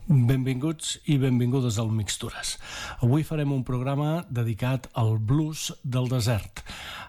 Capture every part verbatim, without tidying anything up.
Benvinguts i benvingudes al Mixtures. Avui farem un programa dedicat al blues del desert,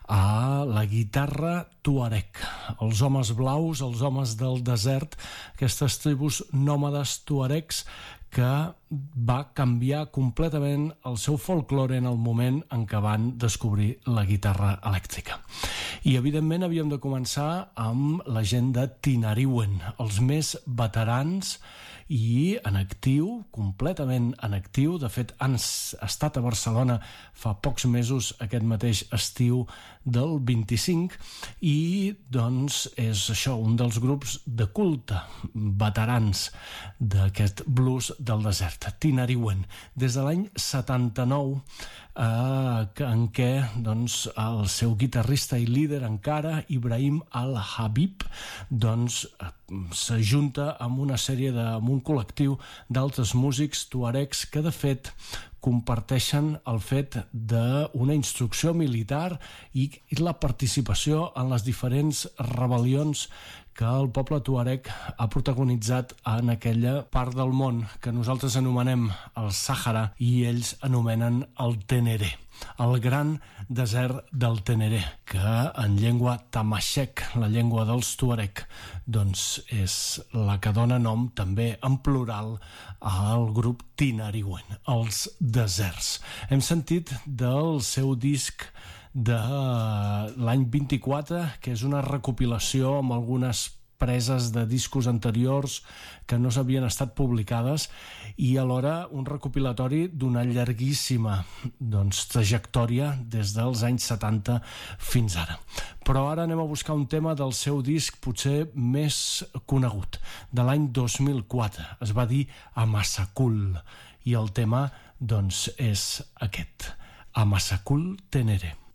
a la guitarra tuareg, els homes blaus, els homes del desert, aquestes tribus nòmades tuaregs que va canviar completament el seu folklore en el moment en què van descobrir la guitarra elèctrica. I evidentment havíem de començar amb la gent de Tinariwen, els més veterans i en actiu, completament en actiu. De fet, han estat a Barcelona fa pocs mesos, aquest mateix estiu del vint-i-cinc, i doncs és això, un dels grups de culte veterans d'aquest blues del desert, Tinariwen, des de l'any setanta-nou, eh, en què doncs, el seu guitarrista i líder encara, Ibrahim Al-Habib, doncs s'ajunta amb una sèrie de, amb un col·lectiu d'altres músics tuaregs que de fet comparteixen el fet d'una instrucció militar i la participació en les diferents rebel·lions que el poble tuareg ha protagonitzat en aquella part del món que nosaltres anomenem el Sàhara i ells anomenen el Teneré, el gran desert del Teneré, que en llengua tamashek, la llengua dels tuareg, doncs és la que dona nom també en plural al grup Tinariwen, els deserts. Hem sentit del seu disc de l'any vint-i-quatre, que és una recopilació amb algunes preses de discos anteriors que no s'havien estat publicades i alhora un recopilatori d'una llarguíssima doncs, trajectòria des dels anys setanta fins ara. Però ara anem a buscar un tema del seu disc potser més conegut, de l'any dos mil quatre. Es va dir Amasakul i el tema doncs, és aquest, Amasakul Teneré.